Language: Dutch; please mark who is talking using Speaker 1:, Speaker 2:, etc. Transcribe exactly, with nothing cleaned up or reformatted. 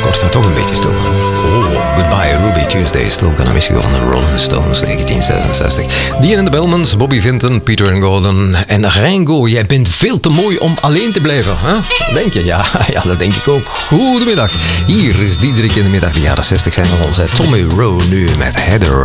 Speaker 1: kort toch een beetje stil. Oh, Goodbye Ruby Tuesday, Still Gonna Miss You van de Rolling Stones, negentien zesenzestig. Die en de Bellmans, Bobby Vinton, Peter and Gordon en Ringo. Jij bent veel te mooi om alleen te blijven, hè? Denk je? Ja, ja, dat denk ik ook. Goedemiddag. Hier is Diederik in de middag. De jaren zestig zijn van onze Tommy Rowe nu met Heather.